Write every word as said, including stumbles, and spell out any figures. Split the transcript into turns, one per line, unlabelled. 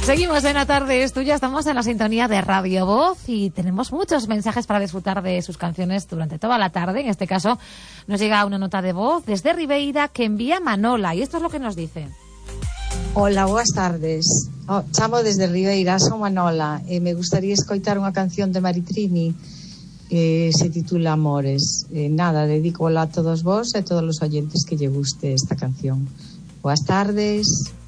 Seguimos en La Tarde es Tuya, estamos en la sintonía de Radio Voz y tenemos muchos mensajes para disfrutar de sus canciones durante toda la tarde. En este caso nos llega una nota de voz desde Ribeira que envía Manola y esto es lo que nos dice.
Hola, boas tardes. Oh, chamo desde Ribeira, son Manola e me gustaría escoitar unha canción de Maritrini que se titula Amores. Eh, nada, dedícola a todos vos e a todos os oyentes que lle guste esta canción. Boas tardes.